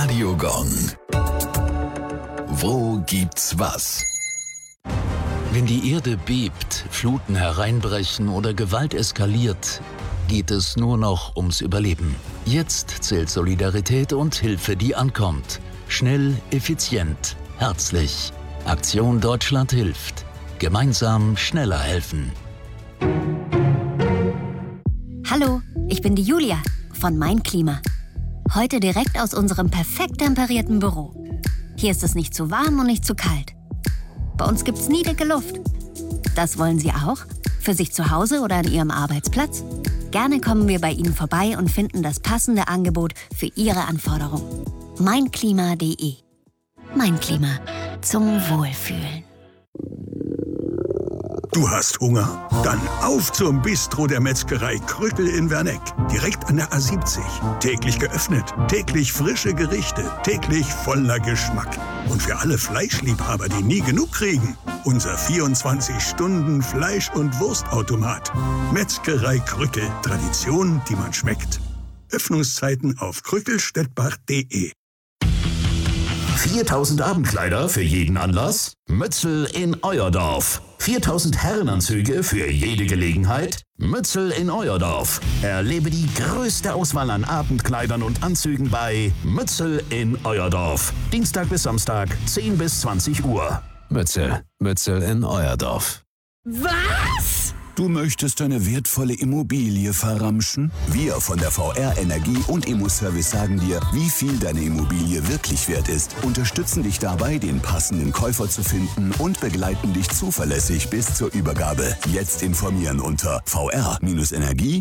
Radiogong. Wo gibt's was? Wenn die Erde bebt, Fluten hereinbrechen oder Gewalt eskaliert, geht es nur noch ums Überleben. Jetzt zählt Solidarität und Hilfe, die ankommt. Schnell, effizient, herzlich. Aktion Deutschland hilft. Gemeinsam schneller helfen. Hallo, ich bin die Julia von Mein Klima. Heute direkt aus unserem perfekt temperierten Büro. Hier ist es nicht zu warm und nicht zu kalt. Bei uns gibt's nie dicke Luft. Das wollen Sie auch? Für sich zu Hause oder an Ihrem Arbeitsplatz? Gerne kommen wir bei Ihnen vorbei und finden das passende Angebot für Ihre Anforderungen. Meinklima.de. Mein Klima. Zum Wohlfühlen. Du hast Hunger? Dann auf zum Bistro der Metzgerei Krückel in Werneck. Direkt an der A70. Täglich geöffnet, täglich frische Gerichte, täglich voller Geschmack. Und für alle Fleischliebhaber, die nie genug kriegen, unser 24-Stunden-Fleisch- und Wurstautomat. Metzgerei Krückel. Tradition, die man schmeckt. Öffnungszeiten auf krückelstettbach.de. 4000 Abendkleider für jeden Anlass? Mützel in euer Dorf. 4000 Herrenanzüge für jede Gelegenheit? Mützel in euer Dorf. Erlebe die größte Auswahl an Abendkleidern und Anzügen bei Mützel in euer Dorf. Dienstag bis Samstag, 10 bis 20 Uhr. Mützel in euer Dorf. Was? Du möchtest deine wertvolle Immobilie verramschen? Wir von der VR Energie und Immoservice sagen dir, wie viel deine Immobilie wirklich wert ist, unterstützen dich dabei, den passenden Käufer zu finden und begleiten dich zuverlässig bis zur Übergabe. Jetzt informieren unter vr-energie.de.